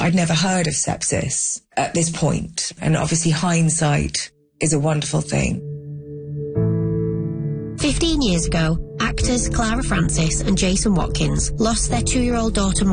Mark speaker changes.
Speaker 1: I'd never heard of sepsis at this point. And obviously hindsight is a wonderful thing.
Speaker 2: 15 years ago, actors Clara Francis and Jason Watkins lost their 2-year-old daughter